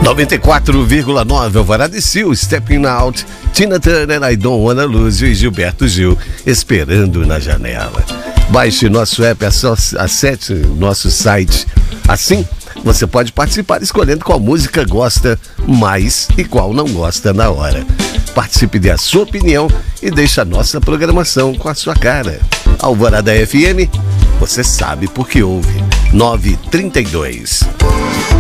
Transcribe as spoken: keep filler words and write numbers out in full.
noventa e quatro vírgula nove, Alvorada e Sil, Stepping Out, Tina Turner, I Don't Wanna Lose You e Gilberto Gil, Esperando na Janela. Baixe nosso app, acesse nosso site. Assim, você pode participar escolhendo qual música gosta mais e qual não gosta na hora. Participe, dê a sua opinião e deixe a nossa programação com a sua cara. Alvorada F M, você sabe porque ouve. nove trinta e dois.